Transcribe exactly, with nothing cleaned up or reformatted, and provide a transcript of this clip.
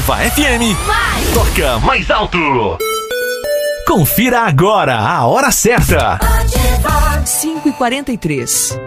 Ativa F M. Vai. Toca mais alto. Confira agora a hora certa. cinco e quarenta e três.